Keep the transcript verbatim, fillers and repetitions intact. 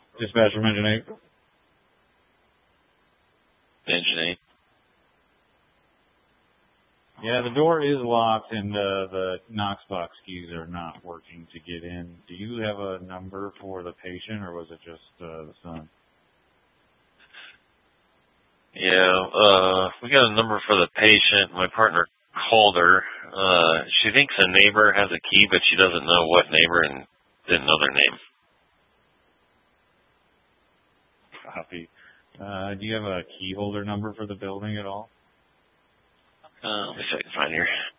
Dispatch from Engine eight. Engine eight. Yeah, the door is locked and uh, the Knox box keys are not working to get in. Do you have a number for the patient, or was it just uh, the son? Yeah, uh, we got a number for the patient. My partner called her. Uh, she thinks a neighbor has a key, but she doesn't know what neighbor and didn't know their name. Copy. Uh, do you have a key holder number for the building at all? Uh, let me see if I can find here.